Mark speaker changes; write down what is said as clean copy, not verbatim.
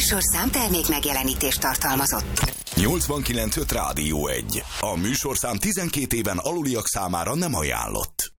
Speaker 1: műsorszám termék megjelenítést tartalmazott.
Speaker 2: 89.5 Rádió 1. A műsorszám 12 éven aluliak számára nem ajánlott.